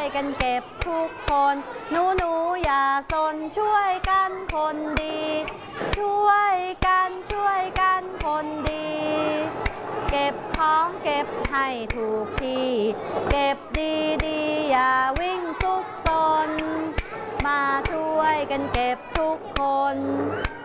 กันเก็บทุกคนหนูอย่าสนช่วยกันคนดีช่วยกันคนดีเก็บของเก็บให้ถูกที่เก็บดีอย่าวิ่งซุกซนมาช่วยกันเก็บทุกคน